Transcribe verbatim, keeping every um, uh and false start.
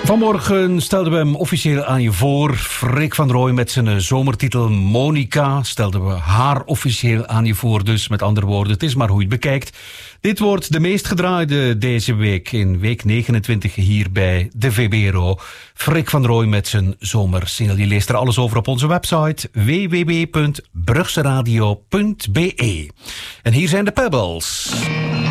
Vanmorgen stelden we hem officieel aan je voor. Freek van Rooij met zijn zomertitel Monica stelden we haar officieel aan je voor. Dus met andere woorden, het is maar hoe je het bekijkt. Dit wordt de meest gedraaide deze week in week negenentwintig hier bij de V B R O. Freek van Rooij met zijn zomersingle. Je leest er alles over op onze website w w w punt brugseradio punt b e. En hier zijn de Pebbles.